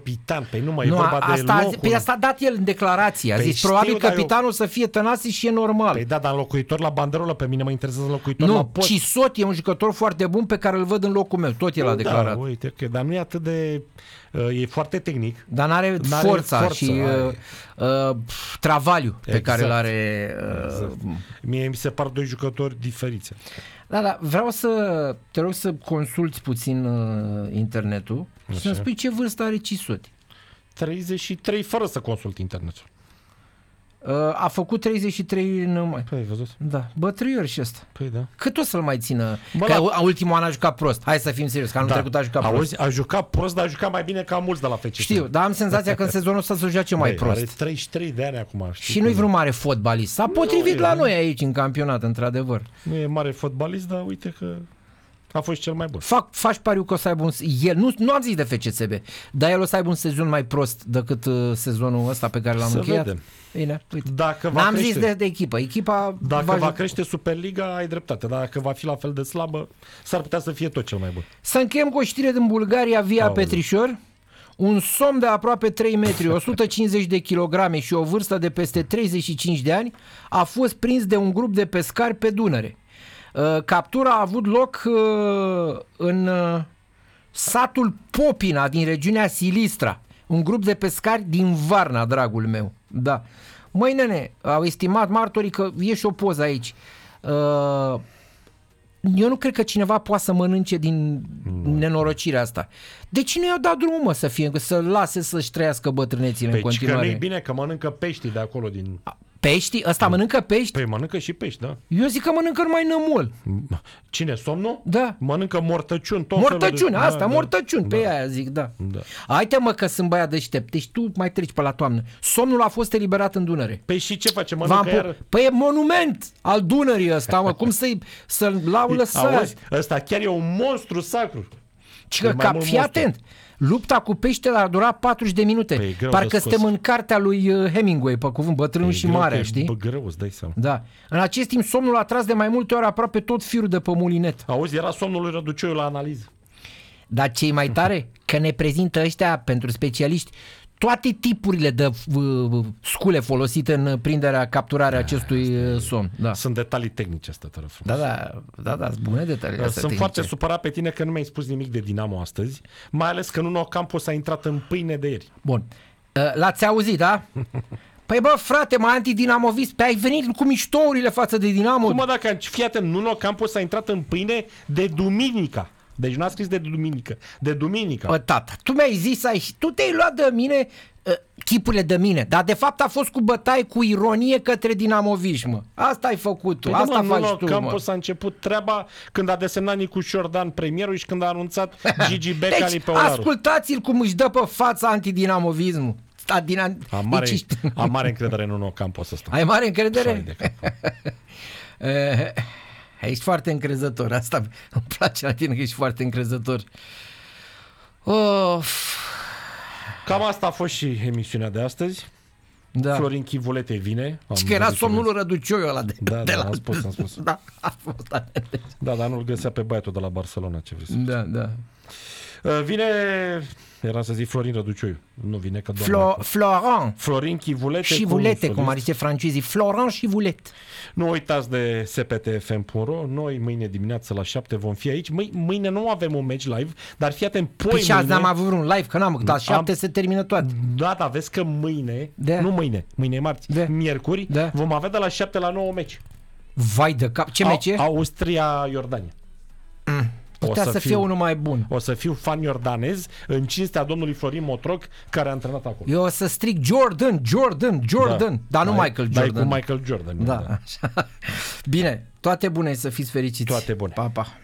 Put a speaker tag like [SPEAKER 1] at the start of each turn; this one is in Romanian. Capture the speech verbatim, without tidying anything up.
[SPEAKER 1] capitan. Păi nu mai
[SPEAKER 2] nu,
[SPEAKER 1] e vorba
[SPEAKER 2] asta,
[SPEAKER 1] de locul.
[SPEAKER 2] Păi asta a dat el în declarație. A
[SPEAKER 1] păi
[SPEAKER 2] zis,
[SPEAKER 1] știu,
[SPEAKER 2] probabil
[SPEAKER 1] dar
[SPEAKER 2] capitanul
[SPEAKER 1] eu...
[SPEAKER 2] să fie Tănase și e normal.
[SPEAKER 1] Păi da, dar înlocuitor la banderolă, pe mine mă interesează înlocuitor
[SPEAKER 2] nu,
[SPEAKER 1] la post.
[SPEAKER 2] Cisot e un jucător foarte bun pe care îl văd în locul meu. Tot el a declarat.
[SPEAKER 1] Da, uite, că, dar nu e atât de... Uh, e foarte tehnic.
[SPEAKER 2] Dar n-are,
[SPEAKER 1] n-are
[SPEAKER 2] forța,
[SPEAKER 1] forță
[SPEAKER 2] și uh, uh, travaliu pe
[SPEAKER 1] exact.
[SPEAKER 2] care îl are. Uh,
[SPEAKER 1] exact. Mie mi se par doi jucători diferiți.
[SPEAKER 2] Da, da, vreau să te rog să consulți puțin uh, internetul și să-mi spui ce vârstă are Cisot.
[SPEAKER 1] treizeci și trei fără să consult internetul.
[SPEAKER 2] Uh, a făcut treizeci și trei în mai.
[SPEAKER 1] Păi, ai văzut?
[SPEAKER 2] Da, bătrâior și ăsta.
[SPEAKER 1] Păi da.
[SPEAKER 2] Cât o să-l mai țină?
[SPEAKER 1] Bă,
[SPEAKER 2] că
[SPEAKER 1] la...
[SPEAKER 2] ultimul an a jucat prost. Hai să fim serios, că anul
[SPEAKER 1] da.
[SPEAKER 2] trecut a jucat
[SPEAKER 1] Auzi,
[SPEAKER 2] prost.
[SPEAKER 1] a jucat prost, dar a jucat mai bine ca mulți de la F C S.
[SPEAKER 2] Știu, dar am senzația că în sezonul ăsta să joace mai
[SPEAKER 1] Băi,
[SPEAKER 2] prost.
[SPEAKER 1] Are treizeci și trei de ani acum.
[SPEAKER 2] Și nu-i vreun mare fotbalist. S-a potrivit
[SPEAKER 1] nu,
[SPEAKER 2] la
[SPEAKER 1] e,
[SPEAKER 2] noi aici în campionat, într-adevăr.
[SPEAKER 1] Nu e mare fotbalist, dar uite că a fost cel mai bun.
[SPEAKER 2] Fac, faci pariu că o să aibă un... El, nu, nu am zis de F C S B, dar el o să aibă un sezon mai prost decât uh, sezonul ăsta pe care l-am
[SPEAKER 1] să
[SPEAKER 2] încheiat.
[SPEAKER 1] Vedem.
[SPEAKER 2] Bine, uite.
[SPEAKER 1] Dacă va
[SPEAKER 2] N-am
[SPEAKER 1] crește,
[SPEAKER 2] zis de, de echipă. Echipa
[SPEAKER 1] dacă
[SPEAKER 2] va,
[SPEAKER 1] va crește Superliga, ai dreptate. Dacă va fi la fel de slabă, s-ar putea să fie tot cel mai bun.
[SPEAKER 2] Să încheiem cu o știre din Bulgaria via
[SPEAKER 1] Aoleu.
[SPEAKER 2] Petrișor. Un somn de aproape trei metri, o sută cincizeci de kilograme și o vârstă de peste treizeci și cinci de ani a fost prins de un grup de pescari pe Dunăre. Captura a avut loc în satul Popina din regiunea Silistra. Un grup de pescari din Varna, dragul meu. Da. Măi, nene, au estimat martorii că e și o poză aici. Eu nu cred că cineva poate să mănânce din nenorocirea asta. De ce nu i-au dat drumul, mă, să fie, să lase să-și trăiască bătrânețile
[SPEAKER 1] Păi,
[SPEAKER 2] în continuare?
[SPEAKER 1] că nu-i bine că mănâncă peștii de acolo din...
[SPEAKER 2] Pești? Ăsta mănâncă pești?
[SPEAKER 1] Păi mănâncă și pești, da.
[SPEAKER 2] Eu zic că mănâncă numai nămol.
[SPEAKER 1] Cine, somnul?
[SPEAKER 2] Da.
[SPEAKER 1] Mănâncă mortăciuni. Tot
[SPEAKER 2] Mortăciuni,
[SPEAKER 1] de...
[SPEAKER 2] asta,
[SPEAKER 1] da,
[SPEAKER 2] mortăciuni,
[SPEAKER 1] da.
[SPEAKER 2] pe aia zic, da.
[SPEAKER 1] da.
[SPEAKER 2] Haide, mă, că sunt băiat deștept. Deci tu mai treci pe la toamnă. Somnul a fost eliberat în Dunăre.
[SPEAKER 1] Păi și ce face? Mănâncă iar...
[SPEAKER 2] Păi e monument al Dunării ăsta, mă. Cum să-i, să-l lau lăsat?
[SPEAKER 1] Ăsta chiar e un monstru sacru.
[SPEAKER 2] Că, ca, fii atent. Lupta cu peștele a durat patruzeci de minute.
[SPEAKER 1] Păi,
[SPEAKER 2] parcă suntem în cartea lui Hemingway, pe cuvânt, Bătrânul
[SPEAKER 1] păi,
[SPEAKER 2] și
[SPEAKER 1] greu,
[SPEAKER 2] Marea,
[SPEAKER 1] e
[SPEAKER 2] știi?
[SPEAKER 1] Bă, greu, îți dai seama.
[SPEAKER 2] Da. În acest timp, somnul a tras de mai multe ori aproape tot firul de pe mulinet.
[SPEAKER 1] Auzi, era somnul lui Răducioiu la analiză.
[SPEAKER 2] Dar ce-i mai tare? Că ne prezintă ăștia, pentru specialiști, toate tipurile de uh, scule folosite în prinderea, capturarea da, acestui uh, somn. Da.
[SPEAKER 1] Sunt detalii tehnice astea, tără frumos.
[SPEAKER 2] Da, da, da, da, bune detalii.
[SPEAKER 1] Sunt
[SPEAKER 2] tehnice.
[SPEAKER 1] foarte supărat pe tine că nu mi-ai spus nimic de Dinamo astăzi, mai ales că Nuno Campos a intrat în pâine de ieri.
[SPEAKER 2] Bun. Uh, l-ați auzit, da? Păi bă, frate, mă, antidinamovist, pe ai venit cu miștourile față de Dinamo.
[SPEAKER 1] Cum mă, dacă fii atent, Nuno Campos a intrat în pâine de duminica. Deci nu a scris de duminică, de duminica.
[SPEAKER 2] Bă, tata, tu mi-ai zis, ai, tu te-ai luat de mine uh, chipurile de mine, dar de fapt a fost cu bătaie, cu ironie către dinamoviști, mă. Asta ai făcut tu,
[SPEAKER 1] păi
[SPEAKER 2] asta
[SPEAKER 1] mă,
[SPEAKER 2] faci
[SPEAKER 1] Nuno
[SPEAKER 2] tu,
[SPEAKER 1] Campos
[SPEAKER 2] mă.
[SPEAKER 1] a început treaba când a desemnat Nicu Șordan premierul și când a anunțat Gigi Becali
[SPEAKER 2] deci,
[SPEAKER 1] pe Olaru.
[SPEAKER 2] ascultați-l cum își dă pe fața antidinamovismul. Adina...
[SPEAKER 1] Am mare,
[SPEAKER 2] deci...
[SPEAKER 1] am mare încredere în Nuno Campos ăsta.
[SPEAKER 2] Ai mare încredere? Ești foarte încrezător. Asta îmi place la tine, că ești foarte încrezător. Of.
[SPEAKER 1] Cam asta a fost și emisiunea de astăzi.
[SPEAKER 2] Da.
[SPEAKER 1] Florin Chivulete vine.
[SPEAKER 2] Și că era somnul Răducioiu ăla de,
[SPEAKER 1] da,
[SPEAKER 2] de
[SPEAKER 1] da,
[SPEAKER 2] la...
[SPEAKER 1] am spus, am spus.
[SPEAKER 2] Da, a fost.
[SPEAKER 1] Da, dar nu-l găsea pe băiatul de la Barcelona, ce vrei să
[SPEAKER 2] Da, da.
[SPEAKER 1] Vine, era să zic Florin Răducioiu. Nu vine că
[SPEAKER 2] Flo, Florent.
[SPEAKER 1] Florin Chivulete.
[SPEAKER 2] Chivulete, cum ar zice francezii. Florent Chivulete.
[SPEAKER 1] Nu uitați de s p t f m punct r o. Noi mâine dimineață la șapte vom fi aici. Mâine nu avem un match live, dar fii atent, poi
[SPEAKER 2] păi și azi
[SPEAKER 1] mâine...
[SPEAKER 2] n-am avut un live, că n-am, dar șapte am... se termină toate.
[SPEAKER 1] Da, da, vezi că mâine,
[SPEAKER 2] de.
[SPEAKER 1] nu mâine, mâine e marți,
[SPEAKER 2] de.
[SPEAKER 1] miercuri,
[SPEAKER 2] de.
[SPEAKER 1] vom avea de la șapte la nouă meci.
[SPEAKER 2] Vai de cap, ce meci e?
[SPEAKER 1] Austria-Iordania.
[SPEAKER 2] Mm. Putea să, să fie unul mai bun.
[SPEAKER 1] O să fiu fan iordanez în cinstea domnului Florin Motroc, care a antrenat acolo.
[SPEAKER 2] Eu o să stric Jordan, Jordan, Jordan, da. dar nu
[SPEAKER 1] da,
[SPEAKER 2] Michael Jordan.
[SPEAKER 1] Dar cu Michael Jordan.
[SPEAKER 2] Da, da. Bine, toate bune, să fiți fericiți.
[SPEAKER 1] Toate bune.
[SPEAKER 2] Pa, pa.